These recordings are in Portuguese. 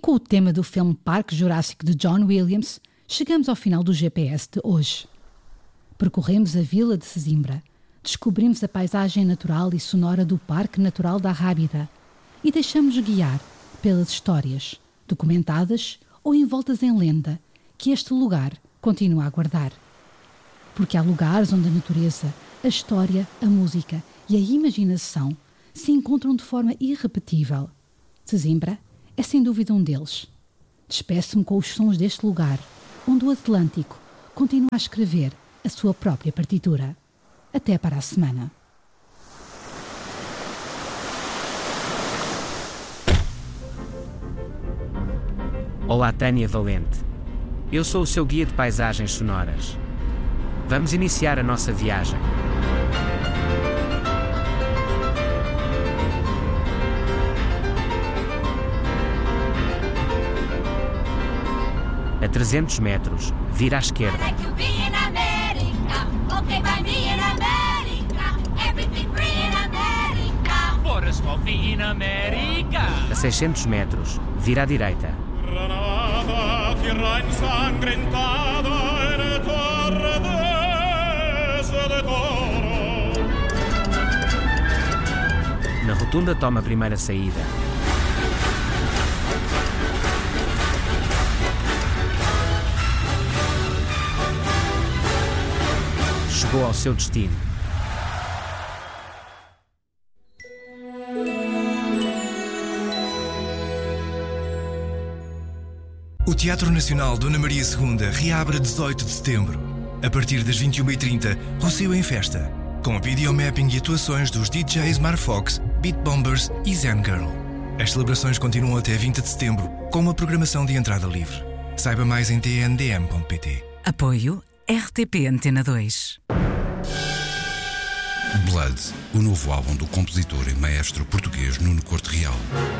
Com o tema do filme Parque Jurássico de John Williams, chegamos ao final do GPS de hoje. Percorremos a vila de Sesimbra, descobrimos a paisagem natural e sonora do Parque Natural da Rábida e deixamos-nos guiar pelas histórias, documentadas ou envoltas em lenda, que este lugar continua a guardar. Porque há lugares onde a natureza, a história, a música e a imaginação se encontram de forma irrepetível. Sesimbra é sem dúvida um deles. Despeço-me com os sons deste lugar, onde o Atlântico continua a escrever a sua própria partitura. Até para a semana. Olá, Tânia Valente. Eu sou o seu guia de paisagens sonoras. Vamos iniciar a nossa viagem. A 300 metros, vira à esquerda. A 600 metros, vira à direita. Na rotunda toma a primeira saída. Chegou ao seu destino. O Teatro Nacional Dona Maria II reabre a 18 de setembro. A partir das 21h30, Rossio em Festa, com videomapping e atuações dos DJs Marfox, Beat Bombers e Zen Girl. As celebrações continuam até 20 de setembro, com uma programação de entrada livre. Saiba mais em tndm.pt. Apoio RTP Antena 2. Blood, o novo álbum do compositor e maestro português Nuno Corte Real.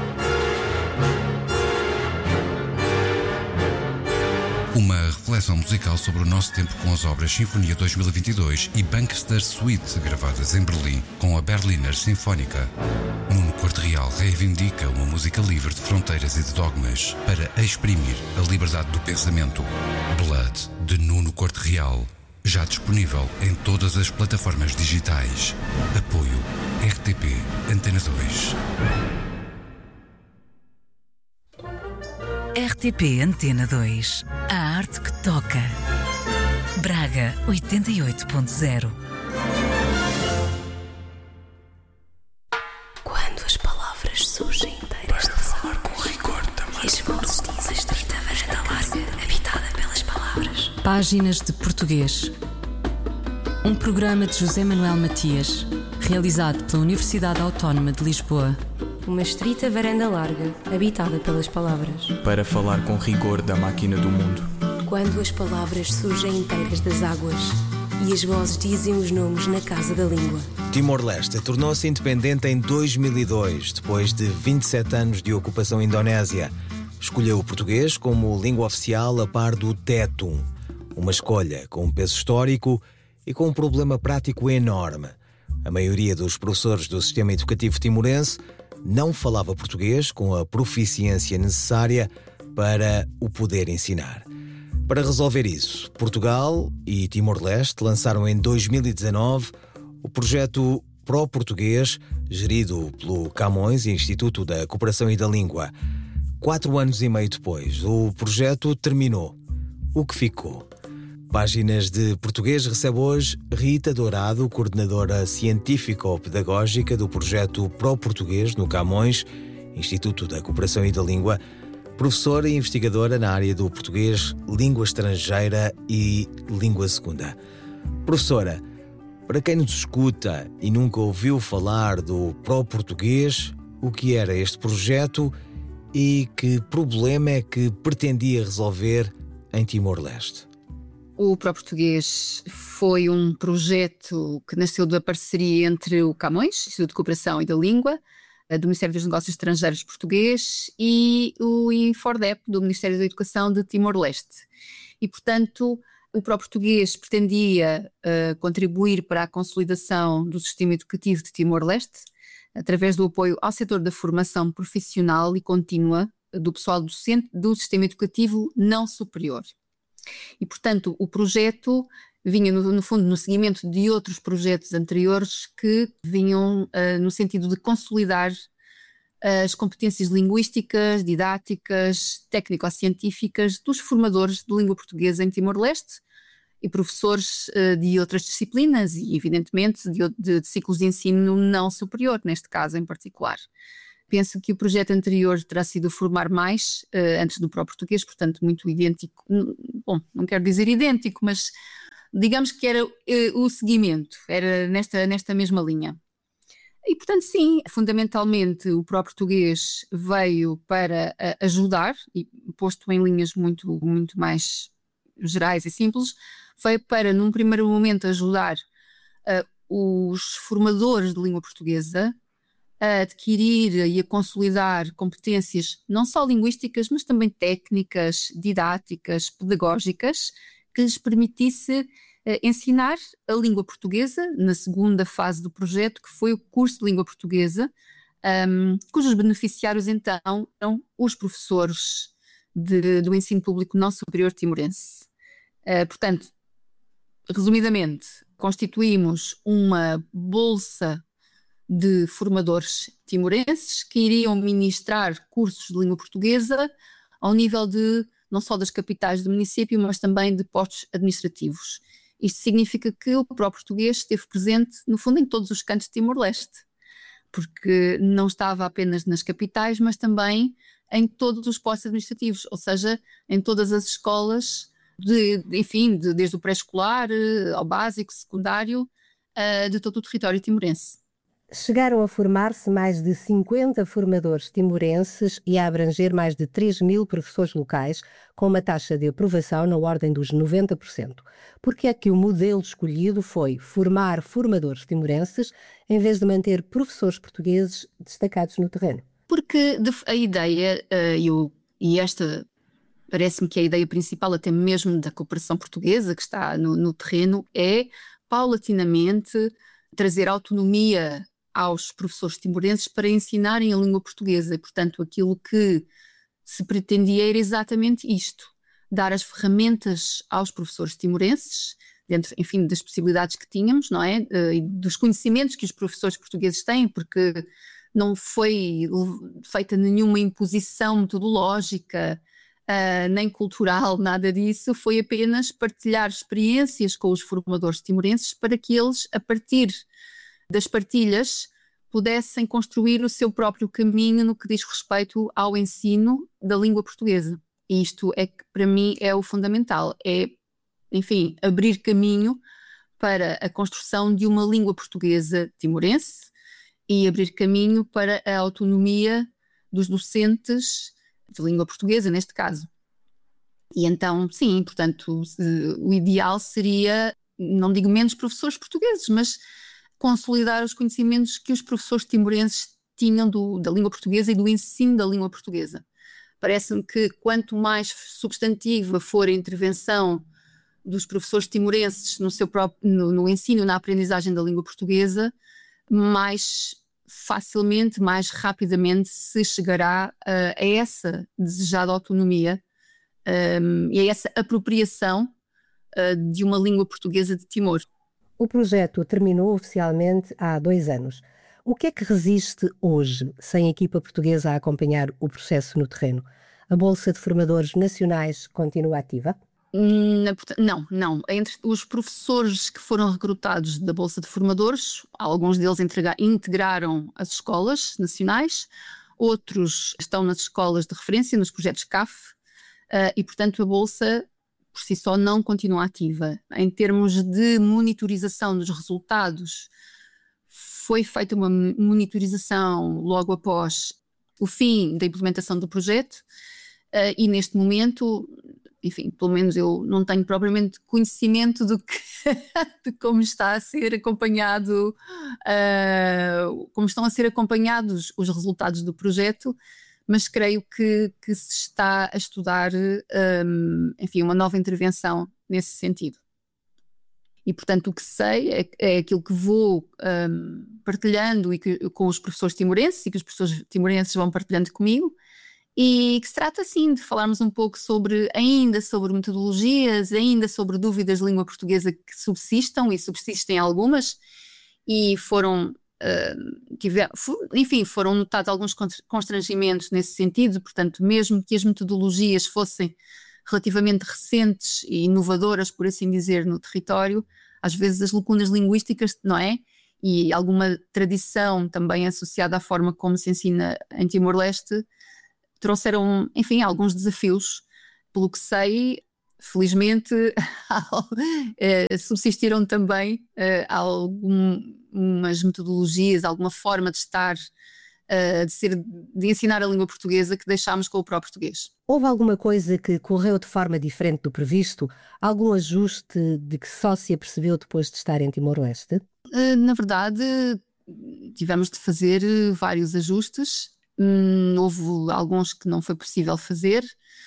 Uma reflexão musical sobre o nosso tempo com as obras Sinfonia 2022 e Bankster Suite, gravadas em Berlim com a Berliner Sinfónica. Nuno Corte Real reivindica uma música livre de fronteiras e de dogmas para exprimir a liberdade do pensamento. Blood, de Nuno Corte Real. Já disponível em todas as plataformas digitais. Apoio RTP Antena 2. RTP Antena 2. A arte que toca. Braga 88.0. Quando as palavras surgem inteiras de falar com rigor também. As vozes dizem estrita varanda larga, habitada pelas palavras. Páginas de Português. Um programa de José Manuel Matias, realizado pela Universidade Autónoma de Lisboa. Uma estrita varanda larga, habitada pelas palavras. Para falar com rigor da máquina do mundo. Quando as palavras surgem inteiras das águas e as vozes dizem os nomes na casa da língua. Timor-Leste tornou-se independente em 2002, depois de 27 anos de ocupação indonésia. Escolheu o português como língua oficial a par do Tetum. Uma escolha com um peso histórico e com um problema prático enorme. A maioria dos professores do sistema educativo timorense não falava português com a proficiência necessária para o poder ensinar. Para resolver isso, Portugal e Timor-Leste lançaram em 2019 o projeto Pró-Português, gerido pelo Camões, Instituto da Cooperação e da Língua. 4 anos e meio depois, o projeto terminou. O que ficou? Páginas de Português recebe hoje Rita Dourado, coordenadora científico-pedagógica do projeto Pró-Português no Camões, Instituto da Cooperação e da Língua, professora e investigadora na área do português, língua estrangeira e língua segunda. Professora, para quem nos escuta e nunca ouviu falar do Pró-Português, o que era este projeto e que problema é que pretendia resolver em Timor-Leste? O Pró-Português foi um projeto que nasceu da parceria entre o Camões, Instituto de Cooperação e da Língua, do Ministério dos Negócios Estrangeiros português e o INFORDEP, do Ministério da Educação de Timor-Leste. E, portanto, o Pró-Português pretendia contribuir para a consolidação do sistema educativo de Timor-Leste, através do apoio ao setor da formação profissional e contínua do pessoal docente do sistema educativo não superior. E, portanto, o projeto vinha, no fundo, no seguimento de outros projetos anteriores que vinham no sentido de consolidar as competências linguísticas, didáticas, técnico-científicas dos formadores de língua portuguesa em Timor-Leste e professores de outras disciplinas e, evidentemente, de ciclos de ensino não superior, neste caso em particular. Penso que o projeto anterior terá sido formar mais, antes do pró-português, portanto muito idêntico, bom, não quero dizer idêntico, mas digamos que era o seguimento, era nesta mesma linha. E portanto sim, fundamentalmente o pró-português veio para ajudar, e posto em linhas muito, muito mais gerais e simples, veio para num primeiro momento ajudar os formadores de língua portuguesa a adquirir e a consolidar competências não só linguísticas, mas também técnicas, didáticas, pedagógicas, que lhes permitisse ensinar a língua portuguesa na segunda fase do projeto, que foi o curso de língua portuguesa, cujos beneficiários então eram os professores do ensino público não superior timorense. Portanto, resumidamente, constituímos uma bolsa de formadores timorenses que iriam ministrar cursos de língua portuguesa ao nível de, não só das capitais do município, mas também de postos administrativos. Isto significa que o próprio português esteve presente, no fundo, em todos os cantos de Timor-Leste, porque não estava apenas nas capitais, mas também em todos os postos administrativos, ou seja, em todas as escolas, desde o pré-escolar ao básico, secundário, de todo o território timorense. Chegaram a formar-se mais de 50 formadores timorenses e a abranger mais de 3.000 professores locais, com uma taxa de aprovação na ordem dos 90%. Porque é que o modelo escolhido foi formar formadores timorenses em vez de manter professores portugueses destacados no terreno? Porque a ideia, e esta parece-me que é a ideia principal até mesmo da cooperação portuguesa que está no terreno, é paulatinamente trazer autonomia aos professores timorenses para ensinarem a língua portuguesa. E, portanto, aquilo que se pretendia era exatamente isto, dar as ferramentas aos professores timorenses, dentro, enfim, das possibilidades que tínhamos, não é? E dos conhecimentos que os professores portugueses têm, porque não foi feita nenhuma imposição metodológica, nem cultural, nada disso, foi apenas partilhar experiências com os formadores timorenses para que eles, a partir das partilhas, pudessem construir o seu próprio caminho no que diz respeito ao ensino da língua portuguesa. E isto é que, para mim, é o fundamental, é, enfim, abrir caminho para a construção de uma língua portuguesa timorense e abrir caminho para a autonomia dos docentes de língua portuguesa, neste caso. E então, sim, portanto, o ideal seria, não digo menos professores portugueses, mas consolidar os conhecimentos que os professores timorenses tinham da língua portuguesa e do ensino da língua portuguesa. Parece-me que quanto mais substantiva for a intervenção dos professores timorenses no ensino, na aprendizagem da língua portuguesa, mais facilmente, mais rapidamente se chegará a essa desejada autonomia e a essa apropriação de uma língua portuguesa de Timor. O projeto terminou oficialmente há 2 anos. O que é que resiste hoje, sem a equipa portuguesa a acompanhar o processo no terreno? A Bolsa de Formadores Nacionais continua ativa? Não. Entre os professores que foram recrutados da Bolsa de Formadores, alguns deles integraram as escolas nacionais, outros estão nas escolas de referência, nos projetos CAF, e, portanto, a Bolsa por si só não continua ativa. Em termos de monitorização dos resultados, foi feita uma monitorização logo após o fim da implementação do projeto e neste momento, enfim, pelo menos eu não tenho propriamente conhecimento de como está a ser acompanhado, como estão a ser acompanhados os resultados do projeto, mas creio que se está a estudar, enfim, uma nova intervenção nesse sentido. E, portanto, o que sei é aquilo que vou partilhando com os professores timorenses e que os professores timorenses vão partilhando comigo, e que se trata, sim, de falarmos um pouco ainda sobre metodologias, ainda sobre dúvidas de língua portuguesa que subsistam, e subsistem algumas, e foram notados alguns constrangimentos nesse sentido. Portanto, mesmo que as metodologias fossem relativamente recentes e inovadoras, por assim dizer, no território, às vezes as lacunas linguísticas, não é? E alguma tradição também associada à forma como se ensina em Timor-Leste trouxeram, enfim, alguns desafios. Pelo que sei, felizmente subsistiram também algumas metodologias, alguma forma de estar, de ensinar a língua portuguesa que deixámos com o próprio português. Houve alguma coisa que correu de forma diferente do previsto? Algum ajuste de que só se apercebeu depois de estar em Timor-Leste? Na verdade, tivemos de fazer vários ajustes. Houve alguns que não foi possível fazer,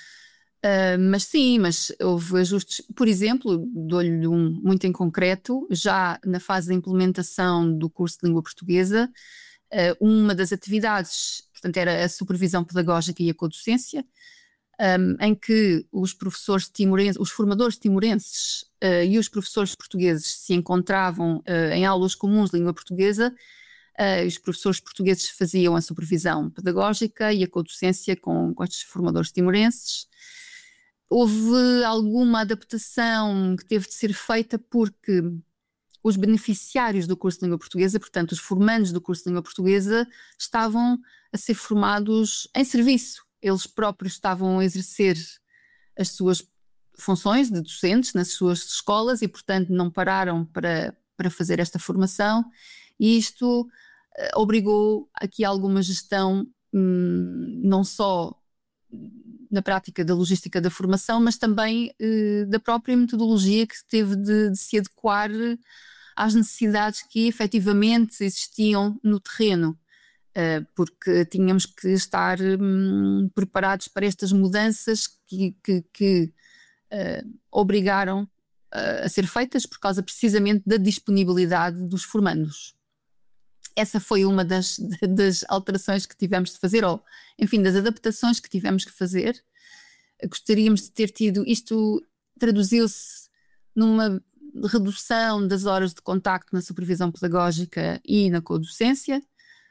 mas houve ajustes. Por exemplo, dou-lhe muito em concreto, já na fase de implementação do curso de língua portuguesa, uma das atividades, portanto, era a supervisão pedagógica e a codocência, em que os professores timorenses, os formadores timorenses e os professores portugueses se encontravam em aulas comuns de língua portuguesa. Os professores portugueses faziam a supervisão pedagógica e a codocência com estes formadores timorenses. Houve alguma adaptação que teve de ser feita porque os beneficiários do curso de língua portuguesa, portanto os formandos do curso de língua portuguesa, estavam a ser formados em serviço. Eles próprios estavam a exercer as suas funções de docentes nas suas escolas e, portanto, não pararam para fazer esta formação, e isto obrigou aqui alguma gestão, não só na prática da logística da formação, mas também da própria metodologia, que teve de se adequar às necessidades que efetivamente existiam no terreno. Porque tínhamos que estar preparados para estas mudanças que obrigaram a ser feitas por causa precisamente da disponibilidade dos formandos. Essa foi uma das alterações que tivemos de fazer, ou enfim, das adaptações que tivemos que fazer. Gostaríamos de ter tido, isto traduziu-se numa redução das horas de contacto na supervisão pedagógica e na codocência,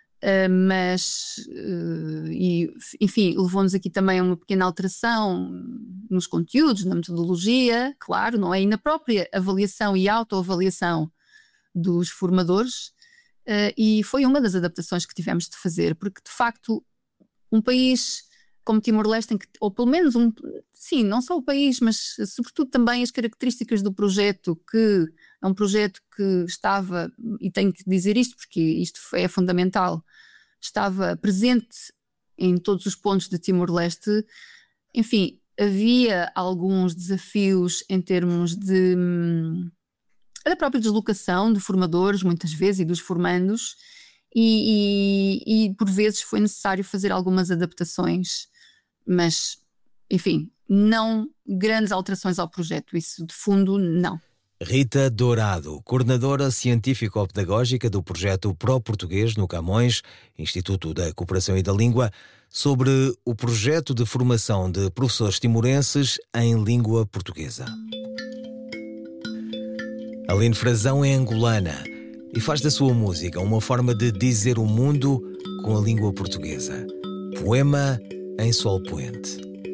enfim, levou-nos aqui também a uma pequena alteração nos conteúdos, na metodologia, claro, não é? E na própria avaliação e autoavaliação dos formadores, e foi uma das adaptações que tivemos de fazer, porque de facto um país como Timor-Leste, ou pelo menos sim, não só o país, mas sobretudo também as características do projeto, que é um projeto que estava, e tenho que dizer isto porque isto é fundamental, estava presente em todos os pontos de Timor-Leste. Enfim, havia alguns desafios em termos da própria deslocação de formadores, muitas vezes, e dos formandos, e por vezes foi necessário fazer algumas adaptações, mas, enfim, não grandes alterações ao projeto, isso de fundo não. Rita Dourado, coordenadora científico-pedagógica do projeto Pró-Português no Camões, Instituto da Cooperação e da Língua, sobre o projeto de formação de professores timorenses em língua portuguesa. Aline Frazão é angolana e faz da sua música uma forma de dizer o mundo com a língua portuguesa. Poema em sol poente.